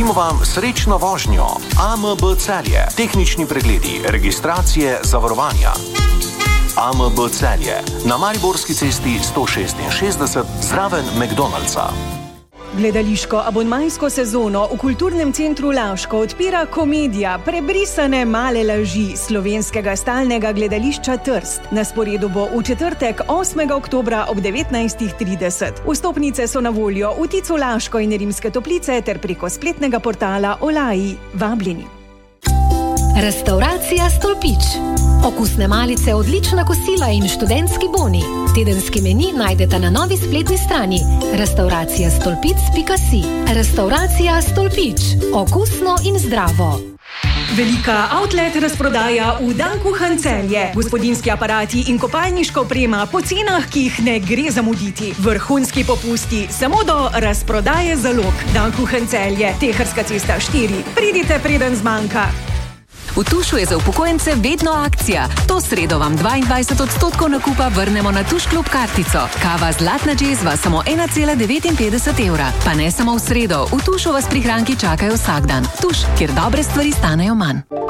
Želimo vam srečno vožnjo. AMB Celje. Tehnični pregledi, registracije, zavarovanja. AMB Celje. Na Mariborski cesti 166 zraven McDonald'sa. Gledališko abonmajsko sezono v Kulturnem centru Laško odpira komedija Prebrisane male laži slovenskega stalnega gledališča Trst. Na sporedu bo v četrtek 8. oktobra ob 19:30. Vstopnice so na voljo v Ticu Laško in Rimske Toplice ter preko spletnega portala Olaji. Vabljeni. Restavracija Stolpič. Okusne malice, odlična kosila in študentski boni. Tedenski meni najdete na novi spletni strani restauracijastolpic.si. Restavracija Stolpič. Okusno in zdravo. Velika outlet razprodaja v Dankuhan Celje. Gospodinjski aparati in kopalniška oprema po cenah, ki jih ne gre zamuditi. Vrhunski popusti samo do razprodaje zalog. Dankuhan Celje, Teharska cesta 4. Pridite, preden zmanjka. V Tušu je za upokojence vedno akcija. To sredo vam 22% nakupa vrnemo na Tuš Klub kartico. Kava Zlatna džezva samo 1,59 evra. Pa ne samo v sredo, v Tušu vas prihranki čakajo vsak dan. Tuš, kjer dobre stvari stanejo manj.